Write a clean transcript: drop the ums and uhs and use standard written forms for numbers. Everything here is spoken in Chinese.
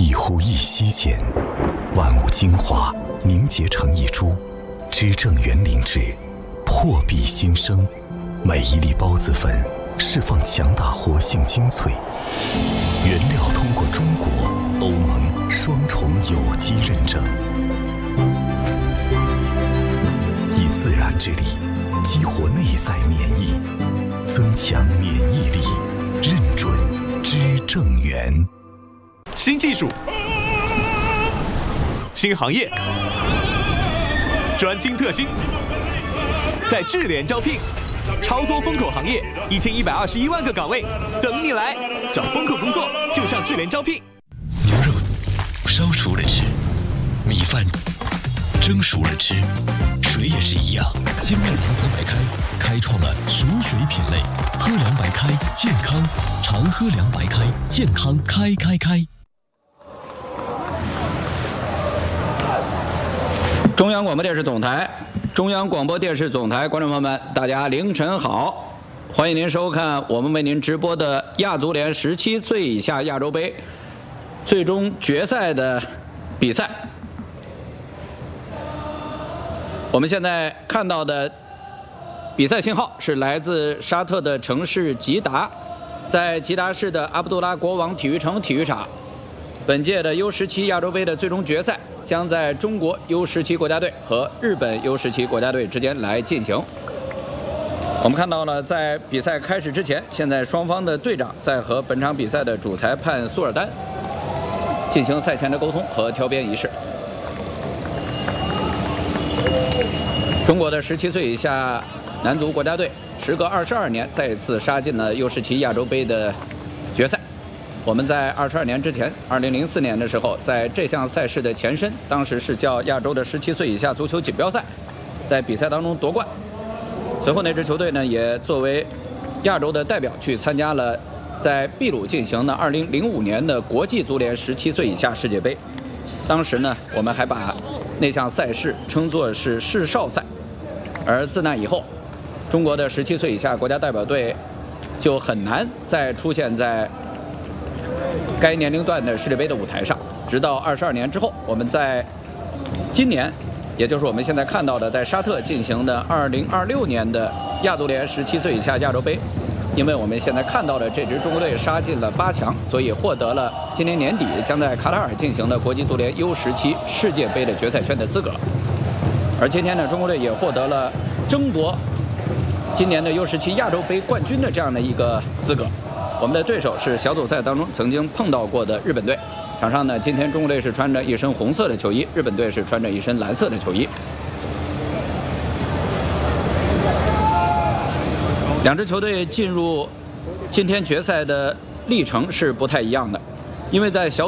一呼一吸间，万物精华凝结成一株，知正园灵芝，破壁新生。每一粒孢子粉释放强大活性精粹，原料通过中国、欧盟双重有机认证，以自然之力激活内在免疫，增强免疫力，认准知正园。 新技术，新行业，专精特新，在智联招聘，超多风口行业，1121万个岗位等你来。找风口工作就上智联招聘。 牛肉烧熟了吃，米饭蒸熟了吃，水也是一样。金麦堂喝白开开创了熟水品类，喝凉白开健康，常喝凉白开健康开。 中央广播电视总台，中央广播电视总台观众朋友们，大家凌晨好，欢迎您收看我们为您直播的亚足联17岁以下亚洲杯最终决赛的比赛。我们现在看到的比赛信号是来自沙特的城市吉达，在吉达市的阿卜杜拉国王体育城体育场，本届的 U17 亚洲杯的最终决赛将在中国 U17 国家队和日本 U17 国家队之间来进行。我们看到了，在比赛开始之前，现在双方的队长在和本场比赛的主裁判苏尔丹进行赛前的沟通和调编仪式。中国的17岁以下男足国家队时隔22年再次杀进了 U17 亚洲杯的决赛。我们在22年之前，2004年的时候，在这项赛事的前身，当时是叫亚洲的17岁以下足球锦标赛，在比赛当中夺冠。随后那支球队呢，也作为亚洲的代表去参加了在秘鲁进行的2005年的国际足联17岁以下世界杯。当时呢，我们还把那项赛事称作是世少赛。而自那以后，中国的17岁以下国家代表队就很难再出现在该年龄段的世界杯的舞台上，直到22年之后，我们在今年，也就是我们现在看到的在沙特进行的2026年的亚足联17岁以下亚洲杯，因为我们现在看到的这支中国队杀进了8强，所以获得了今年年底将在卡塔尔进行的国际足联 U17 世界杯的决赛圈的资格。而今天呢，中国队也获得了争夺今年的 U17 亚洲杯冠军的这样的一个资格。我们的对手是小组赛当中曾经碰到过的日本队。场上呢，今天中国队是穿着一身红色的球衣，日本队是穿着一身蓝色的球衣。两支球队进入今天决赛的历程是不太一样的，因为在小